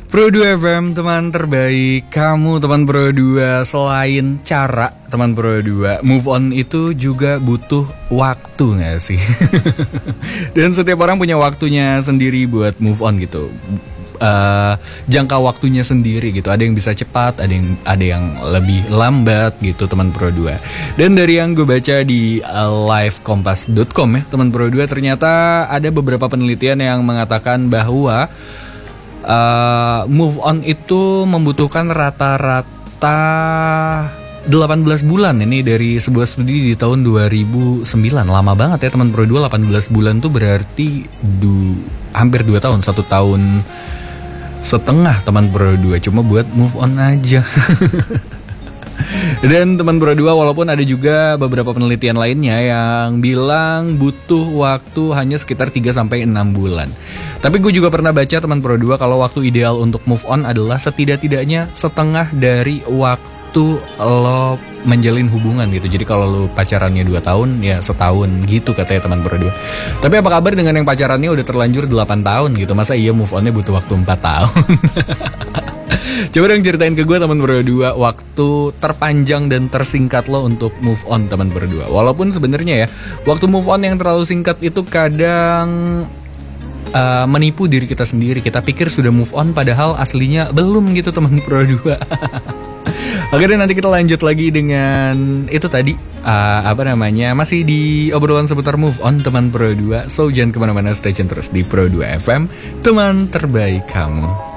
Pro 2 FM, teman terbaik kamu, teman Pro 2. Selain cara, teman Pro 2, move on itu juga butuh waktu gak sih? Dan setiap orang punya waktunya sendiri buat move on gitu. Jangka waktunya sendiri gitu. Ada yang bisa cepat, ada yang lebih lambat gitu, teman Pro 2. Dan dari yang gue baca di livekompas.com ya, teman Pro 2, ternyata ada beberapa penelitian yang mengatakan bahwa move on itu membutuhkan rata-rata 18 bulan. Ini dari sebuah studi di tahun 2009. Lama banget ya teman Pro 2, 18 bulan tuh berarti hampir 2 tahun, 1 tahun setengah teman Pro 2 cuma buat move on aja. Dan teman Pro 2, walaupun ada juga beberapa penelitian lainnya yang bilang butuh waktu hanya sekitar 3-6 bulan. Tapi gue juga pernah baca teman Pro 2 kalau waktu ideal untuk move on adalah setidak-tidaknya setengah dari waktu lo menjalin hubungan gitu. Jadi kalau lo pacarannya 2 tahun ya setahun gitu katanya teman Pro 2. Tapi apa kabar dengan yang pacarannya udah terlanjur 8 tahun gitu? Masa iya move onnya butuh waktu 4 tahun? Coba dong ceritain ke gue teman Pro 2, waktu terpanjang dan tersingkat lo untuk move on teman Pro 2. Walaupun sebenarnya ya waktu move on yang terlalu singkat itu kadang menipu diri kita sendiri. Kita pikir sudah move on padahal aslinya belum gitu teman Pro 2. Oke deh, nanti kita lanjut lagi dengan itu tadi masih di obrolan seputar move on teman Pro 2. So jangan kemana-mana, stay tune terus di Pro 2 FM, teman terbaik kamu.